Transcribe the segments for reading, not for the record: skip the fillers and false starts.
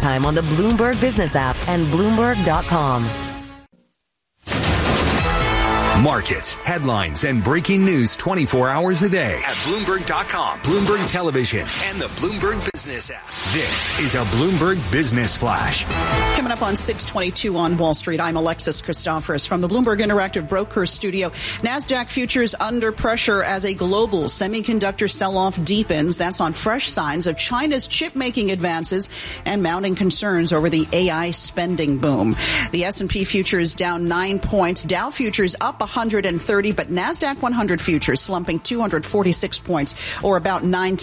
time on the Bloomberg Business app and Bloomberg.com. Markets, headlines, and breaking news 24 hours a day at Bloomberg.com, Bloomberg Television, and the Bloomberg Business app. This is a Bloomberg Business Flash. Coming up on 622 on Wall Street, I'm Alexis Christoforous from the Bloomberg Interactive Brokers Studio. NASDAQ futures under pressure as a global semiconductor sell-off deepens. That's on fresh signs of China's chip-making advances and mounting concerns over the AI spending boom. The S&P futures down 9 points. Dow futures up 130, but NASDAQ 100 futures slumping 246 points, or about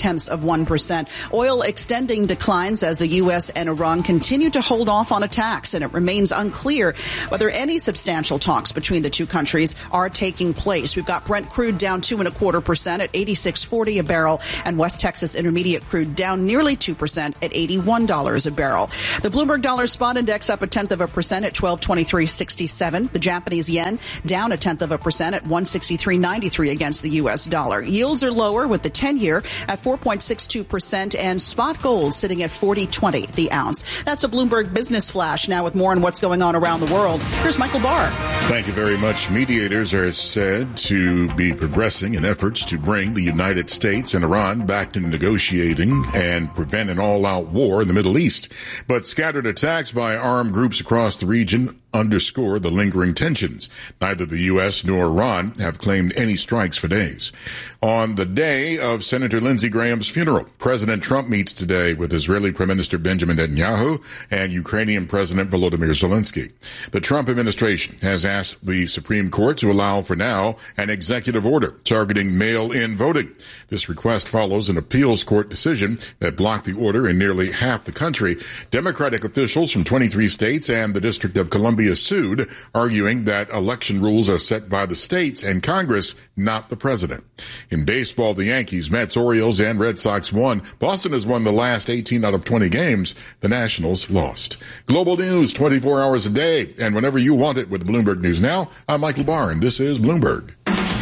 0.9%. Oil extending declines as the U.S. and Iran continue to hold off on attacks, and it remains unclear whether any substantial talks between the two countries are taking place. We've got Brent crude down 2.25% at $86.40 a barrel, and West Texas Intermediate crude down nearly 2% at $81 a barrel. The Bloomberg Dollar Spot Index up 0.1% at 1223.67. The Japanese yen down 0.1% at 163.93 against the U.S. dollar. Yields are lower with the 10-year at 4.62% and spot gold sitting at $40.20 the ounce. That's a Bloomberg Business Flash. Now with more on what's going on around the world, here's Michael Barr. Thank you very much. Mediators are said to be progressing in efforts to bring the United States and Iran back to negotiating and prevent an all-out war in the Middle East. But scattered attacks by armed groups across the region underscore the lingering tensions. Neither the U.S. nor Iran have claimed any strikes for days. On the day of Senator Lindsey Graham's funeral, President Trump meets today with Israeli Prime Minister Benjamin Netanyahu and Ukrainian President Volodymyr Zelensky. The Trump administration has asked the Supreme Court to allow for now an executive order targeting mail-in voting. This request follows an appeals court decision that blocked the order in nearly half the country. Democratic officials from 23 states and the District of Columbia sued, arguing that election rules are set by the states and Congress, not the president. In baseball, the Yankees, Mets, Orioles, and Red Sox won. Boston has won the last 18 out of 20 games. The Nationals lost. Global news 24 hours a day, and whenever you want it with Bloomberg News Now, I'm Michael Barr, and this is Bloomberg.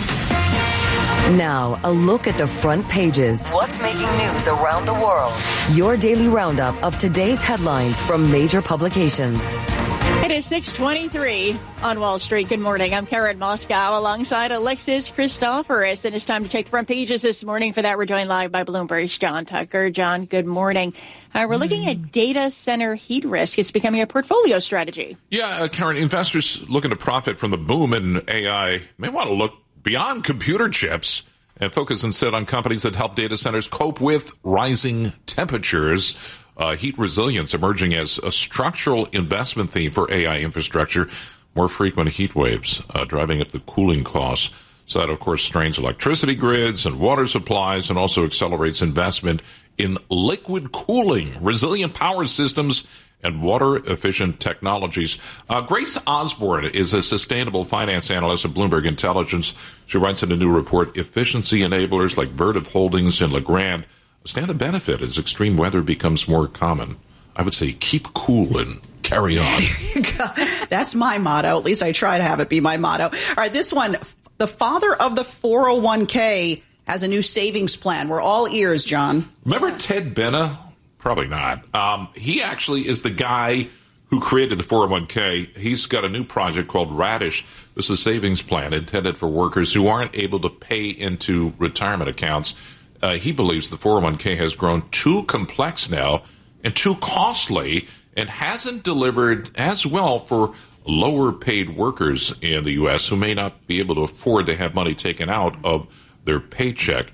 Now, a look at the front pages. What's making news around the world? Your daily roundup of today's headlines from major publications. It is 6:23 on Wall Street. Good morning. I'm Karen Moscow alongside Alexis Christoforous, and it's time to check the front pages this morning. For that, we're joined live by Bloomberg's John Tucker. John, good morning. We're looking at data center heat risk. It's becoming a portfolio strategy. Yeah, Karen, investors looking to profit from the boom in AI may want to look beyond computer chips and focus instead on companies that help data centers cope with rising temperatures. Heat resilience emerging as a structural investment theme for AI infrastructure. More frequent heat waves driving up the cooling costs. So that, of course, strains electricity grids and water supplies and also accelerates investment in liquid cooling, resilient power systems, and water-efficient technologies. Grace Osborne is a sustainable finance analyst at Bloomberg Intelligence. She writes in a new report, efficiency enablers like Vertiv Holdings and Legrand stand to benefit as extreme weather becomes more common. I would say keep cool and carry on. That's my motto. At least I try to have it be my motto. All right, this one, the father of the 401k has a new savings plan. We're all ears, John. Remember Ted Benna? Probably not. He actually is the guy who created the 401k. He's got a new project called Radish. This is a savings plan intended for workers who aren't able to pay into retirement accounts. He believes the 401k has grown too complex now and too costly and hasn't delivered as well for lower paid workers in the U.S. who may not be able to afford to have money taken out of their paycheck.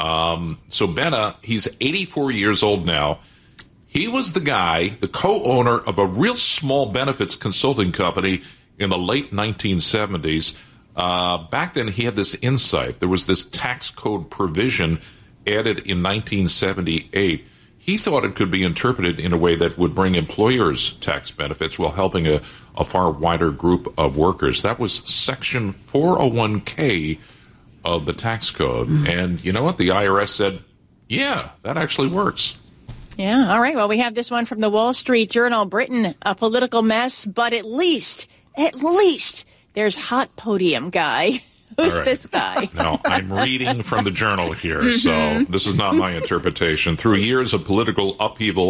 So Benna, he's 84 years old now. He was the guy, the co-owner of a real small benefits consulting company in the late 1970s. Back then, he had this insight. There was this tax code provision added in 1978. He thought it could be interpreted in a way that would bring employers tax benefits while helping a far wider group of workers. That was Section 401k of the tax code. And you know what? The IRS said, yeah, that actually works. Yeah. All right. Well, we have this one from the Wall Street Journal. Britain, a political mess, but at least there's hot podium guy. Who's right. This guy? No, I'm reading from the Journal here, so this is not my interpretation. Through years of political upheaval,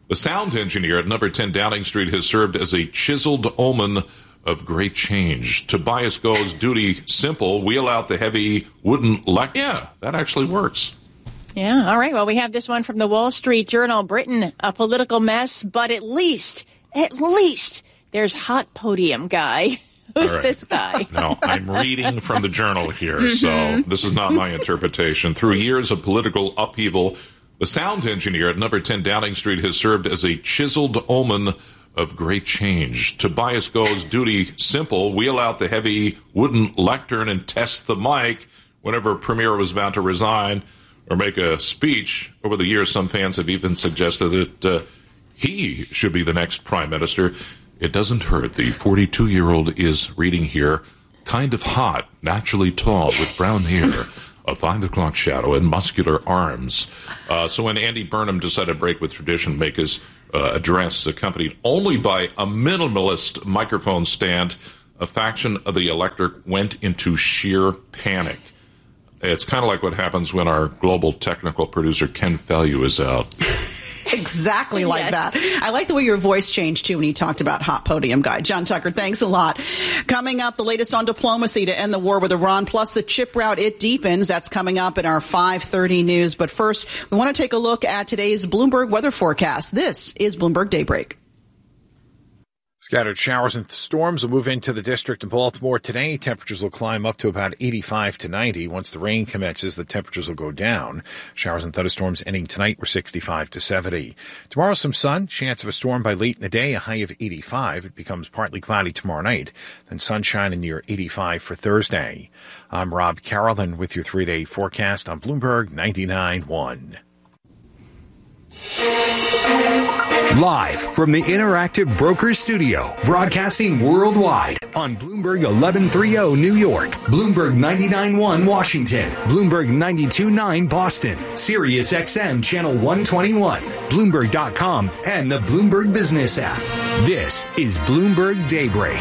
The sound engineer at number 10 Downing Street has served as a chiseled omen of great change. Tobias goes duty simple, wheel out the heavy wooden Yeah, that actually works. Yeah, all right. Well, we have this one from the Wall Street Journal. Britain, a political mess, but at least, there's hot podium guy. Who's this guy? No, I'm reading from the Journal here, so this is not my interpretation. Through years of political upheaval, the sound engineer at number 10 Downing Street has served as a chiseled omen of great change. Tobias goes duty simple, wheel out the heavy wooden lectern and test the mic whenever a premier was about to resign or make a speech. Over the years, some fans have even suggested that he should be the next prime minister. It doesn't hurt. The 42-year-old is reading here, kind of hot, naturally tall, with brown hair, a 5 o'clock shadow, and muscular arms. So when Andy Burnham decided to break with tradition, make his address accompanied only by a minimalist microphone stand, a faction of the electorate went into sheer panic. It's kind of like what happens when our global technical producer, Ken Fellew, is out. Exactly like that. I like the way your voice changed, too, when you talked about hot podium guy. John Tucker, thanks a lot. Coming up, the latest on diplomacy to end the war with Iran, plus the chip route, it deepens. That's coming up in our 5:30 news. But first, we want to take a look at today's Bloomberg weather forecast. This is Bloomberg Daybreak. Scattered showers and storms will move into the district in Baltimore today. Temperatures will climb up to about 85 to 90. Once the rain commences, the temperatures will go down. Showers and thunderstorms ending tonight were 65 to 70. Tomorrow, some sun, chance of a storm by late in the day, a high of 85. It becomes partly cloudy tomorrow night, then sunshine and near 85 for Thursday. I'm Rob Carolyn with your 3-day forecast on Bloomberg 99.1. Live from the Interactive Brokers Studio, broadcasting worldwide on Bloomberg 1130 New York, Bloomberg 99.1 Washington, Bloomberg 92.9 Boston, Sirius XM Channel 121, Bloomberg.com, and the Bloomberg Business app. This is Bloomberg Daybreak.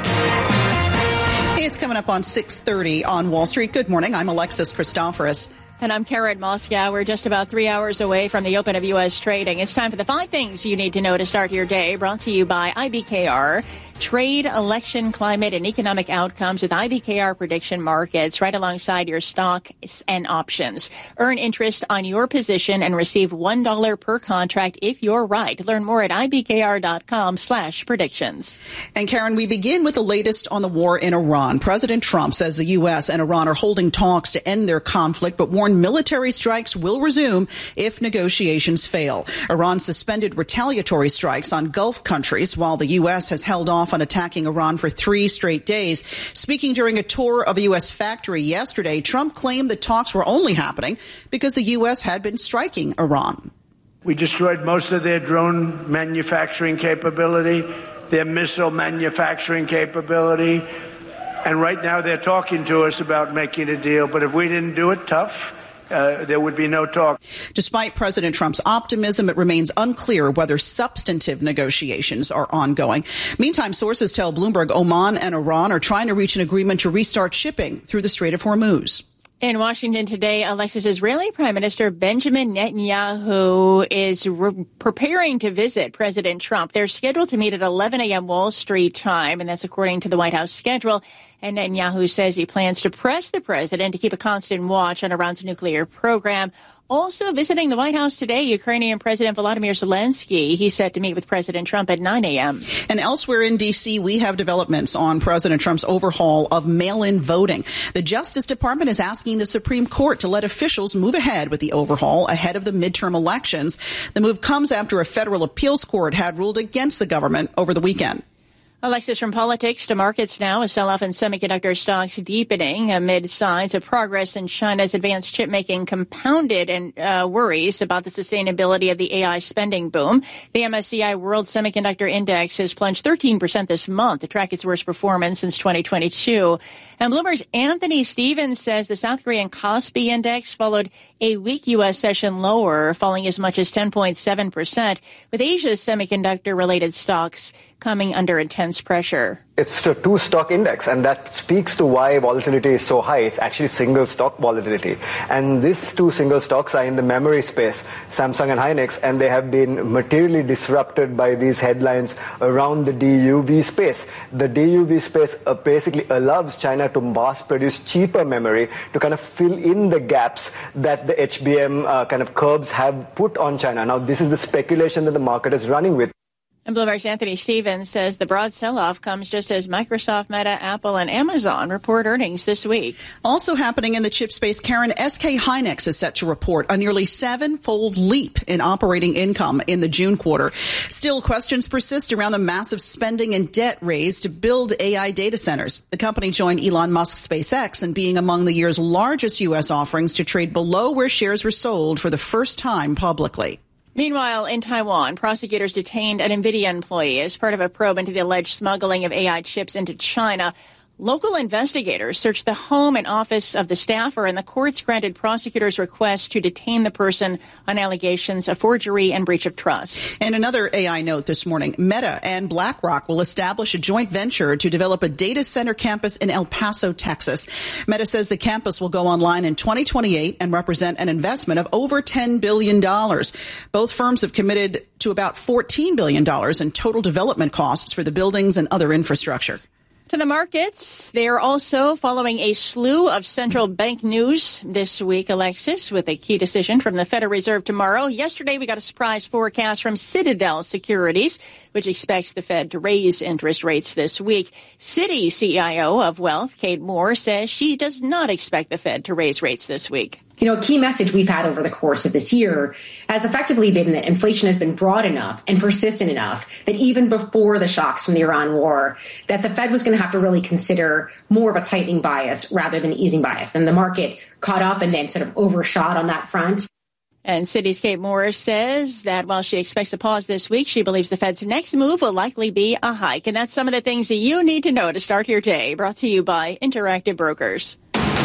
It's coming up on 6:30 on Wall Street. Good morning. I'm Alexis Christoforous. And I'm Karen Moscow. We're just about 3 hours away from the open of U.S. trading. It's time for the 5 things you need to know to start your day, brought to you by IBKR. Trade, election, climate, and economic outcomes with IBKR prediction markets right alongside your stocks and options. Earn interest on your position and receive $1 per contract if you're right. Learn more at ibkr.com/predictions. And Karen, we begin with the latest on the war in Iran. President Trump says the U.S. and Iran are holding talks to end their conflict, but warned military strikes will resume if negotiations fail. Iran suspended retaliatory strikes on Gulf countries while the U.S. has held off on attacking Iran for 3 straight days. Speaking during a tour of a U.S. factory yesterday, Trump claimed the talks were only happening because the U.S. had been striking Iran. We destroyed most of their drone manufacturing capability, their missile manufacturing capability, and right now they're talking to us about making a deal. But if we didn't do it tough, there would be no talk. Despite President Trump's optimism, it remains unclear whether substantive negotiations are ongoing. Meantime, sources tell Bloomberg Oman and Iran are trying to reach an agreement to restart shipping through the Strait of Hormuz. In Washington today, Alexis, Israeli Prime Minister Benjamin Netanyahu is preparing to visit President Trump. They're scheduled to meet at 11 a.m. Wall Street time, and that's according to the White House schedule. And Netanyahu says he plans to press the president to keep a constant watch on Iran's nuclear program. Also visiting the White House today, Ukrainian President Volodymyr Zelensky. He's set to meet with President Trump at 9 a.m. And elsewhere in D.C., we have developments on President Trump's overhaul of mail-in voting. The Justice Department is asking the Supreme Court to let officials move ahead with the overhaul ahead of the midterm elections. The move comes after a federal appeals court had ruled against the government over the weekend. Alexis, from politics to markets now, a sell-off in semiconductor stocks deepening amid signs of progress in China's advanced chip making compounded and worries about the sustainability of the AI spending boom. The MSCI World Semiconductor Index has plunged 13% this month to track its worst performance since 2022. And Bloomberg's Anthony Stevens says the South Korean Kospi Index followed a weak U.S. session lower, falling as much as 10.7%, with Asia's semiconductor-related stocks coming under intense pressure. It's a two-stock index, and that speaks to why volatility is so high. It's actually single-stock volatility. And these two single stocks are in the memory space, Samsung and Hynix, and they have been materially disrupted by these headlines around the DUV space. The DUV space basically allows China to mass-produce cheaper memory to kind of fill in the gaps that the HBM kind of curbs have put on China. Now, this is the speculation that the market is running with. And Bloomberg's Anthony Stevens says the broad sell-off comes just as Microsoft, Meta, Apple, and Amazon report earnings this week. Also happening in the chip space, Karen, SK Hynix is set to report a nearly seven-fold leap in operating income in the June quarter. Still, questions persist around the massive spending and debt raised to build AI data centers. The company joined Elon Musk's SpaceX in being among the year's largest U.S. offerings to trade below where shares were sold for the first time publicly. Meanwhile, in Taiwan, prosecutors detained an NVIDIA employee as part of a probe into the alleged smuggling of AI chips into China. Local investigators searched the home and office of the staffer, and the courts granted prosecutors' request to detain the person on allegations of forgery and breach of trust. And another AI note this morning, Meta and BlackRock will establish a joint venture to develop a data center campus in El Paso, Texas. Meta says the campus will go online in 2028 and represent an investment of over $10 billion. Both firms have committed to about $14 billion in total development costs for the buildings and other infrastructure. To the markets, they are also following a slew of central bank news this week, Alexis, with a key decision from the Federal Reserve tomorrow. Yesterday, we got a surprise forecast from Citadel Securities, which expects the Fed to raise interest rates this week. Citi CIO of Wealth, Kate Moore, says she does not expect the Fed to raise rates this week. You know, a key message we've had over the course of this year has effectively been that inflation has been broad enough and persistent enough that even before the shocks from the Iran war, that the Fed was going to have to really consider more of a tightening bias rather than easing bias. And the market caught up and then sort of overshot on that front. And Citi's Kate Morris says that while she expects a pause this week, she believes the Fed's next move will likely be a hike. And that's some of the things that you need to know to start your day. Brought to you by Interactive Brokers.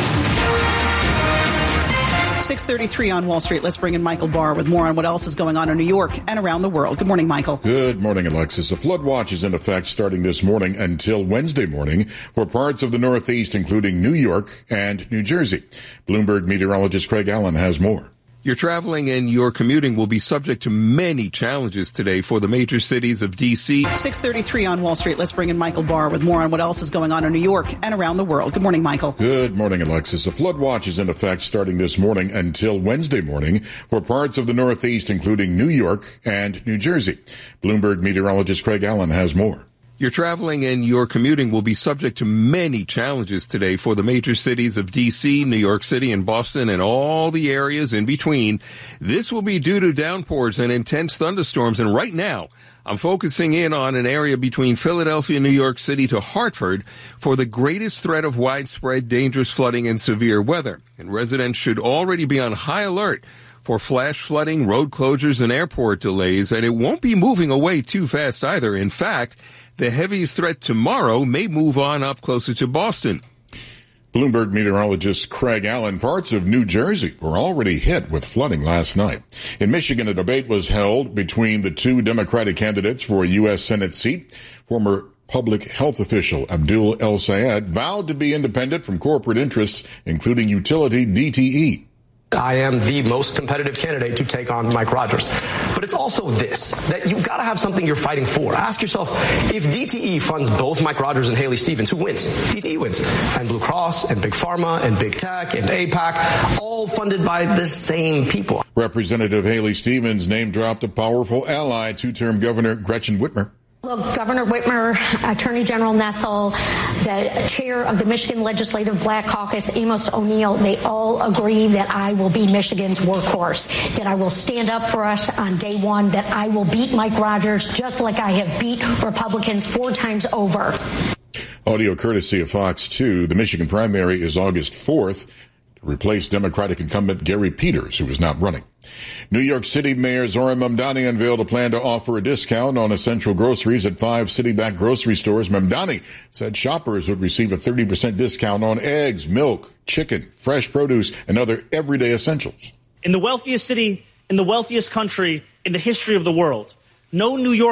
6:33 on Wall Street. Let's bring in Michael Barr with more on what else is going on in New York and around the world. Good morning, Michael. Good morning, Alexis. A flood watch is in effect starting this morning until Wednesday morning for parts of the Northeast, including New York and New Jersey. Bloomberg meteorologist Craig Allen has more. Your traveling and your commuting will be subject to many challenges today for the major cities of D.C. 6:33 on Wall Street. Let's bring in Michael Barr with more on what else is going on in New York and around the world. Good morning, Michael. Good morning, Alexis. A flood watch is in effect starting this morning until Wednesday morning for parts of the Northeast, including New York and New Jersey. Bloomberg meteorologist Craig Allen has more. Your traveling and your commuting will be subject to many challenges today for the major cities of D.C., New York City, and Boston, and all the areas in between. This will be due to downpours and intense thunderstorms. And right now, I'm focusing in on an area between Philadelphia, New York City to Hartford for the greatest threat of widespread dangerous flooding and severe weather. And residents should already be on high alert for flash flooding, road closures, and airport delays. And it won't be moving away too fast either. In fact, the heaviest threat tomorrow may move on up closer to Boston. Bloomberg meteorologist Craig Allen. Parts of New Jersey were already hit with flooding last night. In Michigan, a debate was held between the two Democratic candidates for a U.S. Senate seat. Former public health official Abdul El Sayed vowed to be independent from corporate interests, including utility DTE. I am the most competitive candidate to take on Mike Rogers. But it's also this, that you've got to have something you're fighting for. Ask yourself, if DTE funds both Mike Rogers and Haley Stevens, who wins? DTE wins. And Blue Cross and Big Pharma and Big Tech and AIPAC, all funded by the same people. Representative Haley Stevens name-dropped a powerful ally, two-term Governor Gretchen Whitmer. Look, Governor Whitmer, Attorney General Nessel, the chair of the Michigan Legislative Black Caucus, Amos O'Neill, they all agree that I will be Michigan's workhorse, that I will stand up for us on day one, that I will beat Mike Rogers just like I have beat Republicans 4 times over. Audio courtesy of Fox 2. The Michigan primary is August 4th to replace Democratic incumbent Gary Peters, who is not running. New York City Mayor Zohran Mamdani unveiled a plan to offer a discount on essential groceries at 5 city-backed grocery stores. Mamdani said shoppers would receive a 30% discount on eggs, milk, chicken, fresh produce, and other everyday essentials. In the wealthiest city, in the wealthiest country, in the history of the world, no New Yorker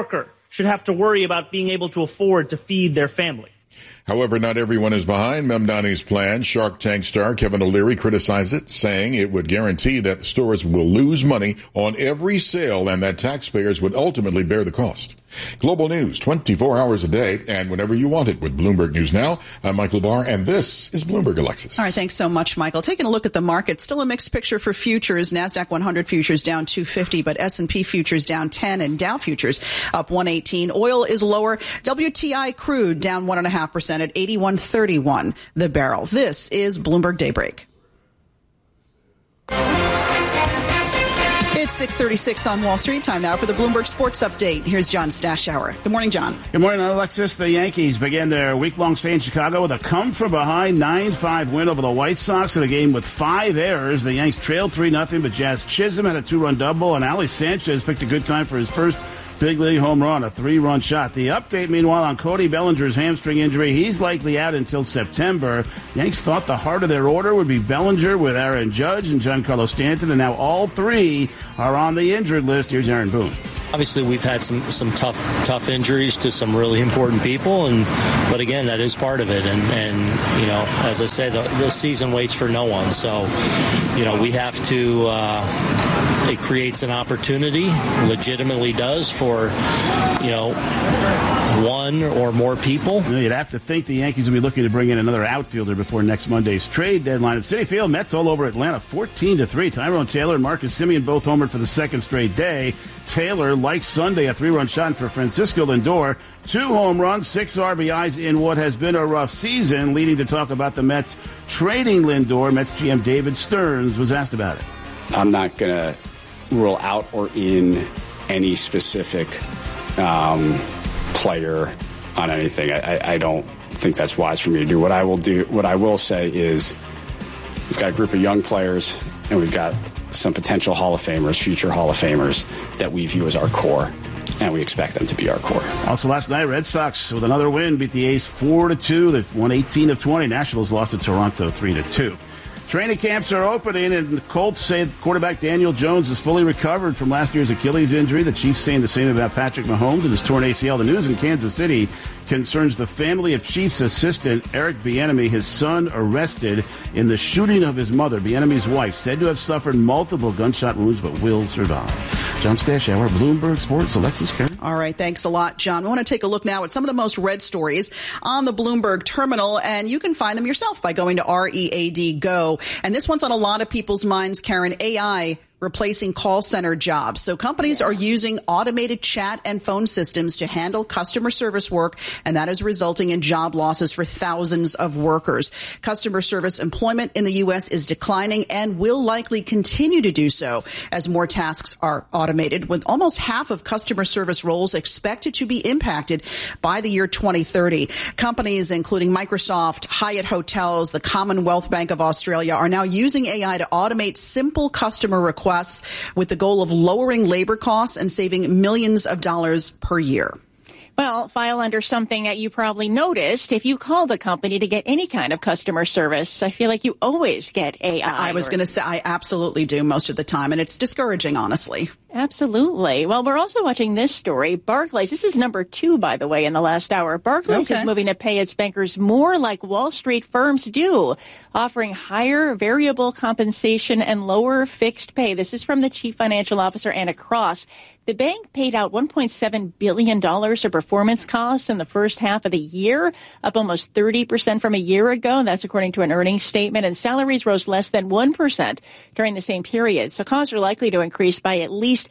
should have to worry about being able to afford to feed their family. However, not everyone is behind Mamdani's plan. Shark Tank star Kevin O'Leary criticized it, saying it would guarantee that the stores will lose money on every sale and that taxpayers would ultimately bear the cost. Global news, 24 hours a day and whenever you want it with Bloomberg News Now. I'm Michael Barr, and this is Bloomberg, Alexis. All right, thanks so much, Michael. Taking a look at the market, still a mixed picture for futures. NASDAQ 100 futures down 250, but S&P futures down 10 and Dow futures up 118. Oil is lower. WTI crude down 1.5% at 81.31 the barrel. This is Bloomberg Daybreak. It's 6:36 on Wall Street. Time now for the Bloomberg Sports Update. Here's John Stashower. Good morning, John. Good morning, Alexis. The Yankees began their week-long stay in Chicago with a come-from-behind 9-5 win over the White Sox in a game with 5 errors. The Yanks trailed 3-0, but Jazz Chisholm had a 2-run double, and Ali Sanchez picked a good time for his first big league home run, a 3-run shot. The update, meanwhile, on Cody Bellinger's hamstring injury. He's likely out until September. Yanks thought the heart of their order would be Bellinger with Aaron Judge and Giancarlo Stanton, and now all three are on the injured list. Here's Aaron Boone. Obviously, we've had some tough injuries to some really important people, but again, that is part of it. And you know, as I say, the season waits for no one. So, you know, we have to. It creates an opportunity, legitimately does, for, you know, one or more people. You know, you'd have to think the Yankees will be looking to bring in another outfielder before next Monday's trade deadline. At Citi Field, Mets all over Atlanta, 14-3. Tyrone Taylor and Marcus Semien both homered for the second straight day. Taylor, like Sunday, a 3-run shot for Francisco Lindor. 2 home runs, 6 RBIs in what has been a rough season, leading to talk about the Mets trading Lindor. Mets GM David Stearns was asked about it. I'm not going to rule out or in any specific player on anything. I don't think that's wise for me to do. What I will say is we've got a group of young players and we've got some potential Hall of Famers, future Hall of Famers that we view as our core, and we expect them to be our core. Also last night, Red Sox with another win beat the A's 4-2. They've won 18 of 20. Nationals lost to Toronto 3-2. Training camps are opening, and the Colts say quarterback Daniel Jones is fully recovered from last year's Achilles injury. The Chiefs saying the same about Patrick Mahomes and his torn ACL. The news in Kansas City concerns the family of Chiefs assistant Eric Bieniemy, his son arrested in the shooting of his mother. Bieniemy's wife said to have suffered multiple gunshot wounds but will survive. John Stashower, Bloomberg Sports, Alexis Kerr. All right, thanks a lot, John. We want to take a look now at some of the most read stories on the Bloomberg terminal, and you can find them yourself by going to READ Go. And this one's on a lot of people's minds, Karen. AI replacing call center jobs. So companies are using automated chat and phone systems to handle customer service work, and that is resulting in job losses for thousands of workers. Customer service employment in the U.S. is declining and will likely continue to do so as more tasks are automated, with almost half of customer service roles expected to be impacted by the year 2030. Companies including Microsoft, Hyatt Hotels, the Commonwealth Bank of Australia are now using AI to automate simple customer requests with the goal of lowering labor costs and saving millions of dollars per year. Well, file under something that you probably noticed. If you call the company to get any kind of customer service, I feel like you always get AI. I was going to say I absolutely do most of the time, and it's discouraging, honestly. Absolutely. Well, we're also watching this story. Barclays, this is number 2, by the way, in the last hour. Barclays is moving to pay its bankers more like Wall Street firms do, offering higher variable compensation and lower fixed pay. This is from the Chief Financial Officer, Anna Cross. The bank paid out $1.7 billion of performance costs in the first half of the year, up almost 30% from a year ago. That's according to an earnings statement. And salaries rose less than 1% during the same period. So costs are likely to increase by at least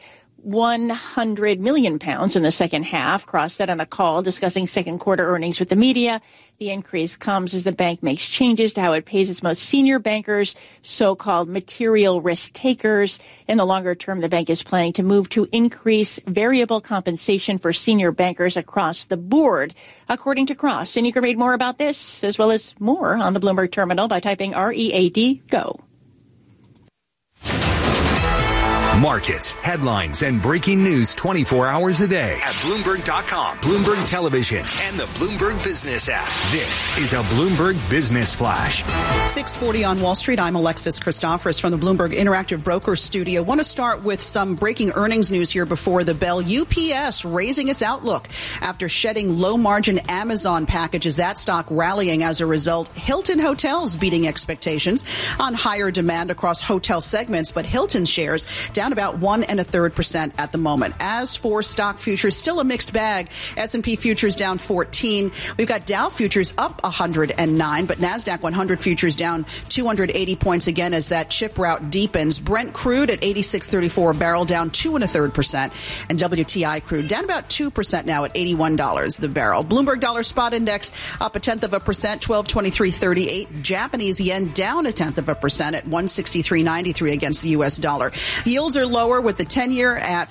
£100 million in the second half. Cross said on a call discussing second quarter earnings with the media. The increase comes as the bank makes changes to how it pays its most senior bankers, so-called material risk takers. In the longer term, the bank is planning to move to increase variable compensation for senior bankers across the board, according to Cross. And you can read more about this as well as more on the Bloomberg terminal by typing READ Go. Markets, headlines, and breaking news 24 hours a day at Bloomberg.com, Bloomberg Television, and the Bloomberg Business app. This is a Bloomberg Business Flash. 6:40 on Wall Street. I'm Alexis Christoforous from the Bloomberg Interactive Brokers Studio. Want to start with some breaking earnings news here before the bell. UPS raising its outlook after shedding low-margin Amazon packages. That stock rallying as a result. Hilton Hotels beating expectations on higher demand across hotel segments, but Hilton shares down about 1 1/3% at the moment. As for stock futures, still a mixed bag. S&P futures down 14. We've got Dow futures up 109, but NASDAQ 100 futures down 280 points again as that chip rout deepens. Brent crude at 86.34 a barrel, down 2 1/3%, and WTI crude down about 2% now at $81 the barrel. Bloomberg Dollar Spot Index up 0.1%, 1223.38. Japanese yen down 0.1% at 163.93 against the U.S. dollar. Yields are lower with the 10-year at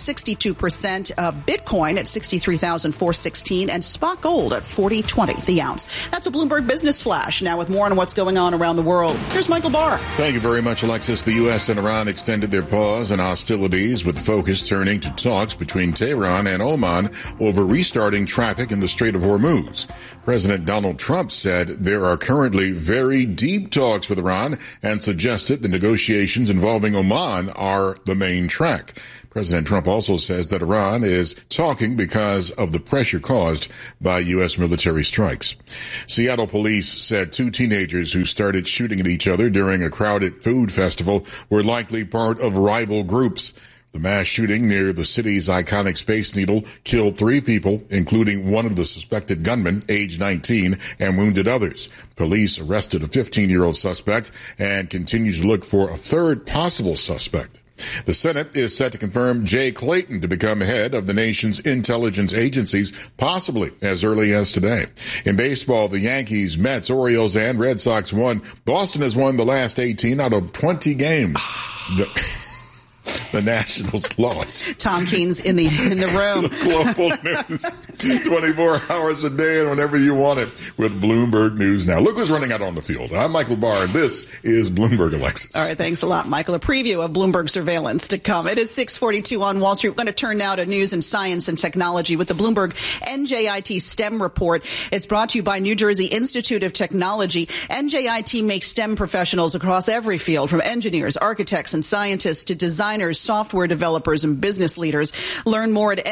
4.62%, Bitcoin at 63,416, and spot gold at 40.20 the ounce. That's a Bloomberg Business Flash. Now with more on what's going on around the world, here's Michael Barr. Thank you very much, Alexis. The U.S. and Iran extended their pause in hostilities, with the focus turning to talks between Tehran and Oman over restarting traffic in the Strait of Hormuz. President Donald Trump said there are currently very deep talks with Iran and suggested the negotiations involving Oman are the main track. President Trump also says that Iran is talking because of the pressure caused by U.S. military strikes. Seattle police said 2 teenagers who started shooting at each other during a crowded food festival were likely part of rival groups. The mass shooting near the city's iconic Space Needle killed 3 people, including one of the suspected gunmen, age 19, and wounded others. Police arrested a 15-year-old suspect and continue to look for a third possible suspect. The Senate is set to confirm Jay Clayton to become head of the nation's intelligence agencies, possibly as early as today. In baseball, the Yankees, Mets, Orioles, and Red Sox won. Boston has won the last 18 out of 20 games. The Nationals lost. Tom Keene's in the room. Global news, 24 hours a day and whenever you want it with Bloomberg News Now. Look who's running out on the field. I'm Michael Barr, and this is Bloomberg Alexis. All right, thanks a lot, Michael. A preview of Bloomberg surveillance to come. It is 6:42 on Wall Street. We're going to turn now to news and science and technology with the Bloomberg NJIT STEM report. It's brought to you by New Jersey Institute of Technology. NJIT makes STEM professionals across every field, from engineers, architects, and scientists to designers, software developers, and business leaders. Learn more at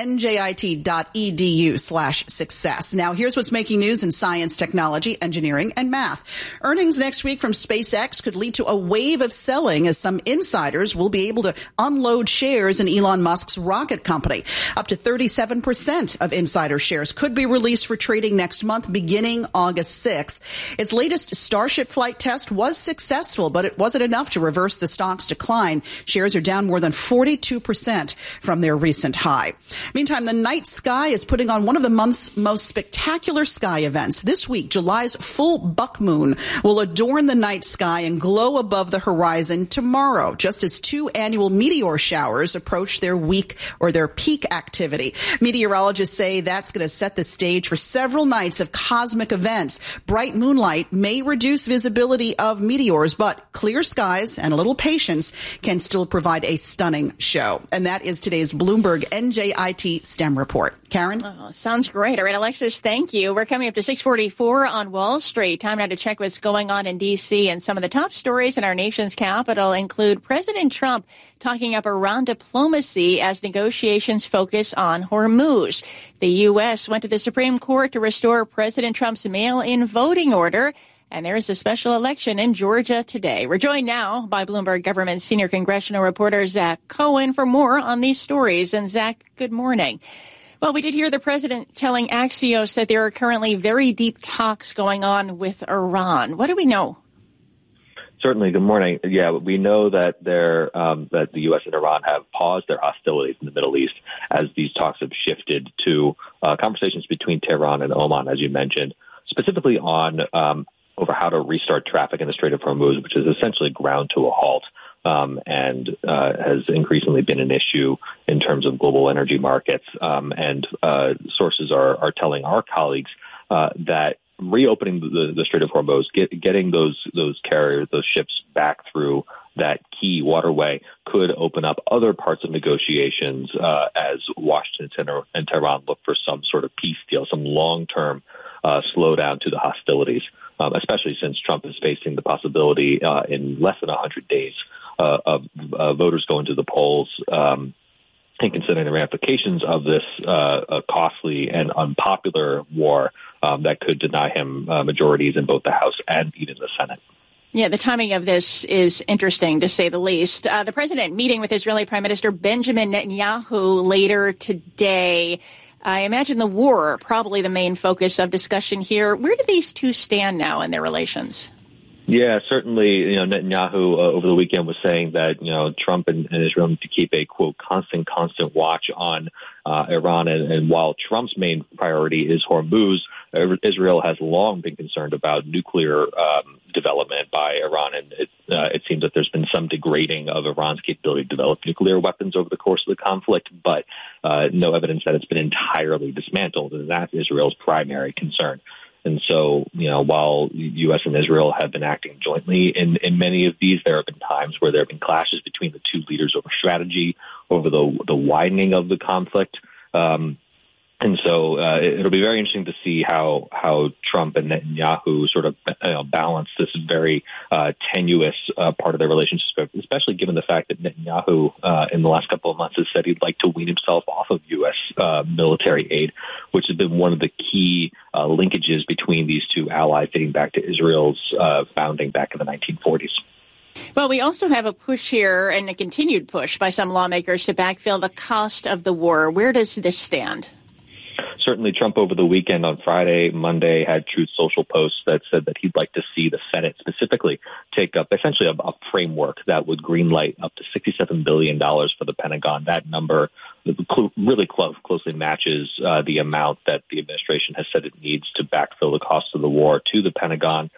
njit.edu/success. Now, here's what's making news in science, technology, engineering, and math. Earnings next week from SpaceX could lead to a wave of selling as some insiders will be able to unload shares in Elon Musk's rocket company. Up to 37% of insider shares could be released for trading next month, beginning August 6th. Its latest Starship flight test was successful, but it wasn't enough to reverse the stock's decline. Shares are down more than 42% from their recent high. Meantime, the night sky is putting on one of the month's most spectacular sky events. This week, July's full buck moon will adorn the night sky and glow above the horizon tomorrow, just as 2 annual meteor showers approach their peak activity. Meteorologists say that's going to set the stage for several nights of cosmic events. Bright moonlight may reduce visibility of meteors, but clear skies and a little patience can still provide a stunning show. And that is today's Bloomberg NJIT STEM report. Karen? Oh, sounds great. All right, Alexis, thank you. We're coming up to 6:44 on Wall Street. Time now to check what's going on in D.C. And some of the top stories in our nation's capital include President Trump talking up Iran diplomacy as negotiations focus on Hormuz. The U.S. went to the Supreme Court to restore President Trump's mail-in voting order. And there is a special election in Georgia today. We're joined now by Bloomberg Government Senior Congressional Reporter Zach Cohen for more on these stories. And Zach, good morning. Well, we did hear the president telling Axios that there are currently very deep talks going on with Iran. What do we know? Certainly. Good morning. Yeah, we know that that the U.S. and Iran have paused their hostilities in the Middle East as these talks have shifted to conversations between Tehran and Oman, as you mentioned, specifically on over how to restart traffic in the Strait of Hormuz, which is essentially ground to a halt and has increasingly been an issue in terms of global energy markets. And sources are telling our colleagues that reopening the Strait of Hormuz, getting those carriers, those ships back through that key waterway could open up other parts of negotiations as Washington and Tehran look for some sort of peace deal, some long-term slowdown to the hostilities, especially since Trump is facing the possibility in less than 100 days of voters going to the polls and considering the ramifications of this costly and unpopular war that could deny him majorities in both the House and even the Senate. Yeah, the timing of this is interesting, to say the least. The president meeting with Israeli Prime Minister Benjamin Netanyahu later today. I imagine the war probably the main focus of discussion here. Where do these two stand now in their relations? Yeah, certainly, Netanyahu over the weekend was saying that, Trump and Israel need to keep a, quote, constant watch on Iran. And while Trump's main priority is Hormuz, Israel has long been concerned about nuclear development by Iran. And it seems that there's been some degrading of Iran's capability to develop nuclear weapons over the course of the conflict, but no evidence that it's been entirely dismantled. And that's Israel's primary concern. And so, while the U.S. and Israel have been acting jointly in many of these, there have been times where there have been clashes between the two leaders over strategy, over the widening of the conflict. And so it'll be very interesting to see how Trump and Netanyahu sort of balance this very tenuous part of their relationship, especially given the fact that Netanyahu in the last couple of months has said he'd like to wean himself off of U.S. Military aid, which has been one of the key linkages between these two allies dating back to Israel's founding back in the 1940s. Well, we also have a push here and a continued push by some lawmakers to backfill the cost of the war. Where does this stand? Certainly, Trump over the weekend on Friday, Monday, had Truth Social posts that said that he'd like to see the Senate specifically take up essentially a framework that would greenlight up to $67 billion for the Pentagon. That number really closely matches the amount that the administration has said it needs to backfill the cost of the war to the Pentagon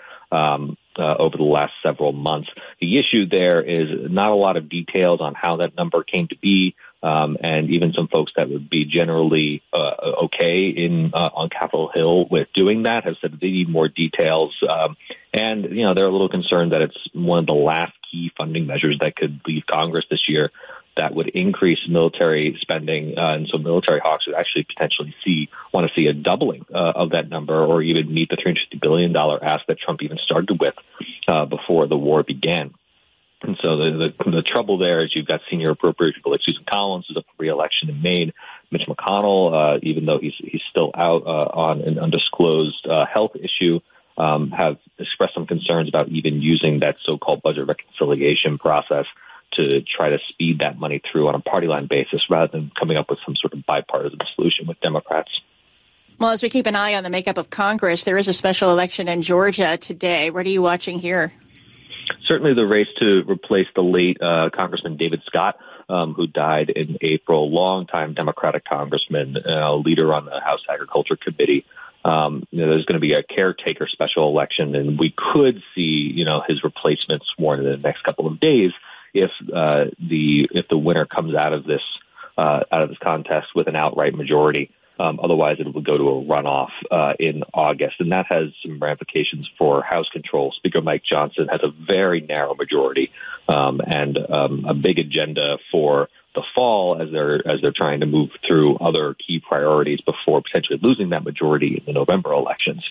over the last several months. The issue there is not a lot of details on how that number came to be. And even some folks that would be generally okay on Capitol Hill with doing that have said that they need more details. And they're a little concerned that it's one of the last key funding measures that could leave Congress this year that would increase military spending. And so military hawks would actually potentially want to see a doubling of that number, or even meet the $350 billion ask that Trump even started with before the war began. And so the trouble there is you've got senior appropriate people like Susan Collins, who's up for re-election in Maine. Mitch McConnell, even though he's still out on an undisclosed health issue, have expressed some concerns about even using that so-called budget reconciliation process to try to speed that money through on a party line basis rather than coming up with some sort of bipartisan solution with Democrats. Well, as we keep an eye on the makeup of Congress, there is a special election in Georgia today. What are you watching here? Certainly the race to replace the late Congressman David Scott, who died in April, longtime Democratic congressman, leader on the House Agriculture Committee. There's going to be a caretaker special election, and we could see, his replacement sworn in the next couple of days if the winner comes out of this contest with an outright majority. Otherwise, it will go to a runoff in August, and that has some ramifications for House control. Speaker Mike Johnson has a very narrow majority and a big agenda for the fall as they're trying to move through other key priorities before potentially losing that majority in the November elections.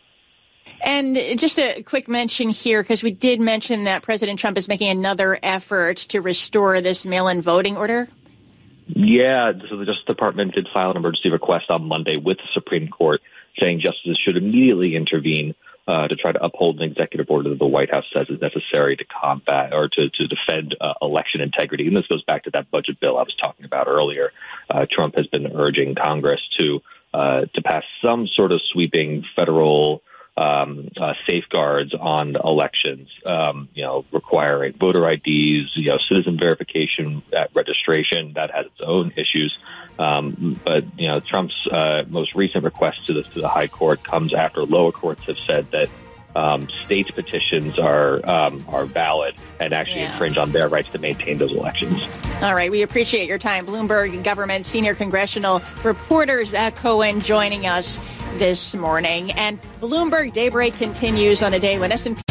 And just a quick mention here, because we did mention that President Trump is making another effort to restore this mail-in voting order. Yeah, so the Justice Department did file an emergency request on Monday with the Supreme Court saying justices should immediately intervene to try to uphold an executive order that the White House says is necessary to combat or to defend election integrity. And this goes back to that budget bill I was talking about earlier. Trump has been urging Congress to pass some sort of sweeping federal safeguards on elections, requiring voter IDs, citizen verification at registration. That has its own issues. But Trump's most recent request to the high court comes after lower courts have said that states' petitions are valid and actually infringe on their rights to maintain those elections. All right. We appreciate your time. Bloomberg Government senior congressional reporter Zach Cohen joining us this morning. And Bloomberg Daybreak continues on a day when S&P